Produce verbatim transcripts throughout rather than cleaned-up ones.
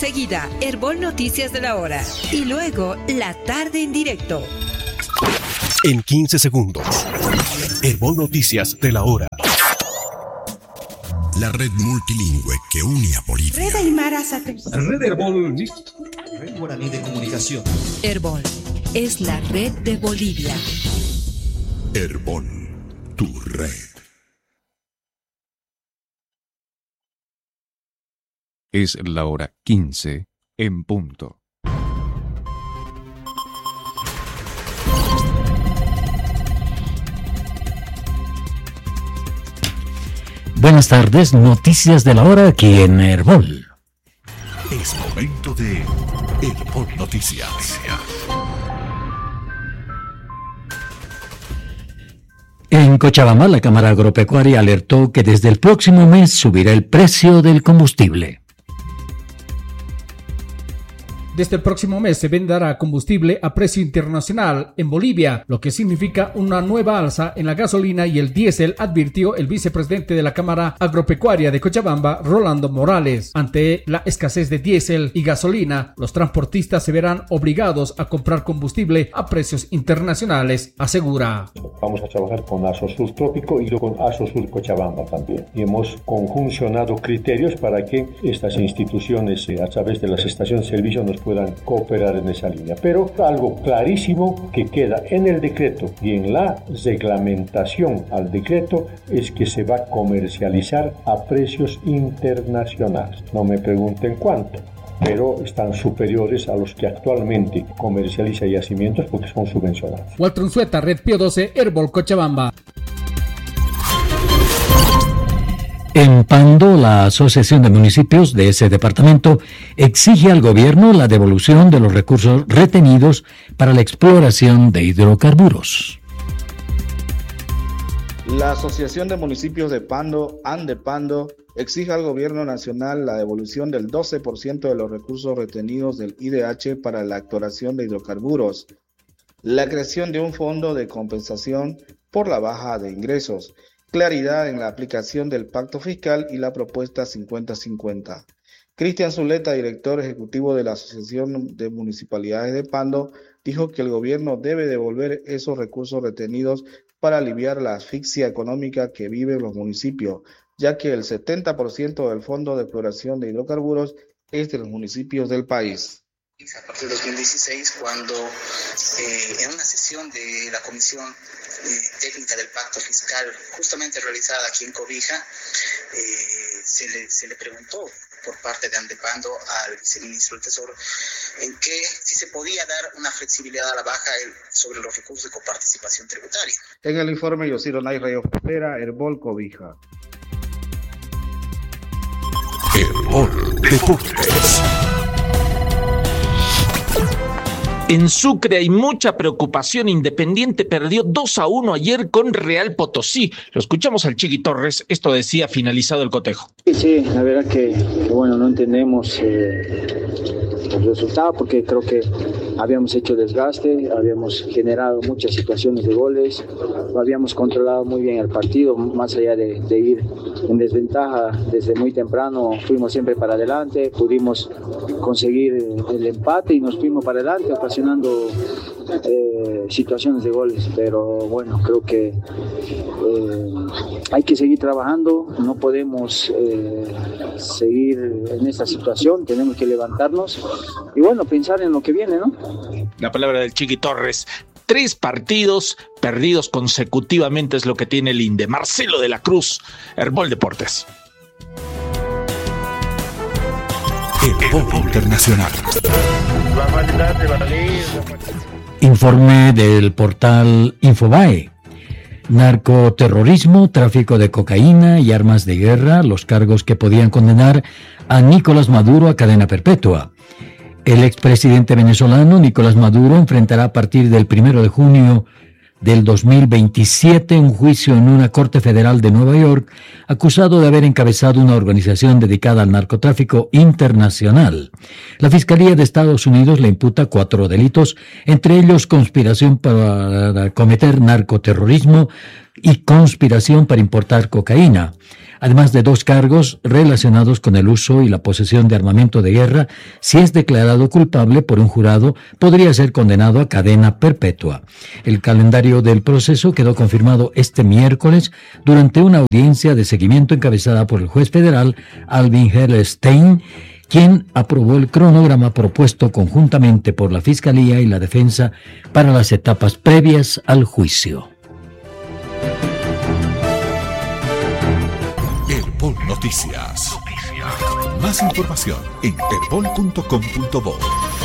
Enseguida, Herbol Noticias de la Hora. Y luego, La Tarde en Directo. En quince segundos, Herbol Noticias de la Hora. La red multilingüe que une a Bolivia. Red Aymara Sate. Red Herbol. Red Guaraní de Comunicación. Herbol es la red de Bolivia. Herbol, tu red. Es la hora quince en punto. Buenas tardes, noticias de la hora aquí en Herbol. Es momento de Herbol Noticias. En Cochabamba, la Cámara Agropecuaria alertó que desde el próximo mes subirá el precio del combustible. Desde el próximo mes se venderá combustible a precio internacional en Bolivia, lo que significa una nueva alza en la gasolina y el diésel, advirtió el vicepresidente de la Cámara Agropecuaria de Cochabamba, Rolando Morales. Ante la escasez de diésel y gasolina, los transportistas se verán obligados a comprar combustible a precios internacionales, asegura. Vamos a trabajar con Asosur Trópico y con Asosur Cochabamba también. Y hemos conjuncionado criterios para que estas instituciones, a través de las estaciones de servicio, nos puedan cooperar en esa línea. Pero algo clarísimo que queda en el decreto y en la reglamentación al decreto es que se va a comercializar a precios internacionales. No me pregunten cuánto, pero están superiores a los que actualmente comercializa Yacimientos porque son subvencionados. Walter Unzueta, Red Pío doce, Herbol Cochabamba. En Pando, la Asociación de Municipios de ese departamento exige al gobierno la devolución de los recursos retenidos para la exploración de hidrocarburos. La Asociación de Municipios de Pando, Andepando, exige al gobierno nacional la devolución del doce por ciento de los recursos retenidos del I D H para la exploración de hidrocarburos, la creación de un fondo de compensación por la baja de ingresos, claridad en la aplicación del pacto fiscal y la propuesta cincuenta cincuenta. Cristian Zuleta, director ejecutivo de la Asociación de Municipalidades de Pando, dijo que el gobierno debe devolver esos recursos retenidos para aliviar la asfixia económica que viven los municipios, ya que el setenta por ciento del Fondo de Exploración de Hidrocarburos es de los municipios del país. A partir de dos mil dieciséis, cuando eh, en una sesión de la Comisión eh, Técnica del Pacto Fiscal, justamente realizada aquí en Cobija, eh, se, le, se le preguntó por parte de Andepando al viceministro del Tesoro en que si se podía dar una flexibilidad a la baja sobre los recursos de coparticipación tributaria. En el informe, Yosiro Nay Rayo Frontera, Herbol Cobija. Herbol Deportes. En Sucre hay mucha preocupación. Independiente perdió dos a uno ayer con Real Potosí. Lo escuchamos al Chiqui Torres. Esto decía finalizado el cotejo. Sí, sí, la verdad que, que bueno, no entendemos eh, el resultado porque creo que habíamos hecho desgaste, habíamos generado muchas situaciones de goles, habíamos controlado muy bien el partido, más allá de, de ir en desventaja desde muy temprano, fuimos siempre para adelante, pudimos conseguir el empate y nos fuimos para adelante, ocasionando eh, situaciones de goles, pero bueno, creo que eh, hay que seguir trabajando, no podemos eh, seguir en esta situación, tenemos que levantarnos y bueno, pensar en lo que viene, ¿no? La palabra del Chiqui Torres. Tres partidos perdidos consecutivamente es lo que tiene el INDE. Marcelo de la Cruz, Herbol Deportes. Herbol Internacional. Informe del portal Infobae. Narcoterrorismo, tráfico de cocaína y armas de guerra, los cargos que podían condenar a Nicolás Maduro a cadena perpetua. El expresidente venezolano Nicolás Maduro enfrentará a partir del primero de junio del dos mil veintisiete un juicio en una corte federal de Nueva York, acusado de haber encabezado una organización dedicada al narcotráfico internacional. La Fiscalía de Estados Unidos le imputa cuatro delitos, entre ellos conspiración para cometer narcoterrorismo y conspiración para importar cocaína. además de dos cargos relacionados con el uso y la posesión de armamento de guerra. Si es declarado culpable por un jurado, podría ser condenado a cadena perpetua. El calendario del proceso quedó confirmado este miércoles durante una audiencia de seguimiento encabezada por el juez federal Alvin Hellerstein, quien aprobó el cronograma propuesto conjuntamente por la Fiscalía y la Defensa para las etapas previas al juicio. Herbol Noticias. Más información en herbol punto com punto bo.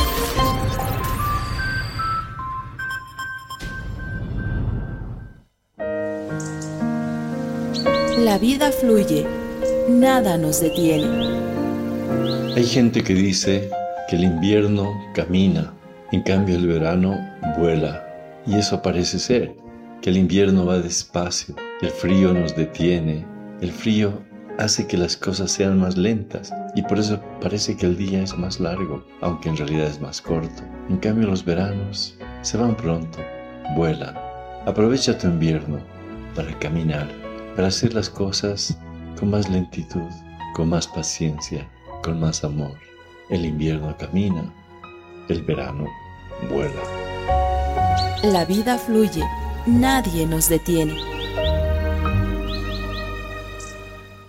La vida fluye, nada nos detiene. Hay gente que dice que el invierno camina, en cambio el verano vuela. Y eso parece ser, que el invierno va despacio, el frío nos detiene, el frío hace que las cosas sean más lentas y por eso parece que el día es más largo, aunque en realidad es más corto. En cambio los veranos se van pronto, vuelan. Aprovecha tu invierno para caminar, para hacer las cosas con más lentitud, con más paciencia, con más amor. El invierno camina, el verano vuela. La vida fluye, nadie nos detiene.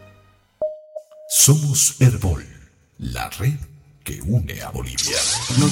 Somos Herbol, la red que une a Bolivia.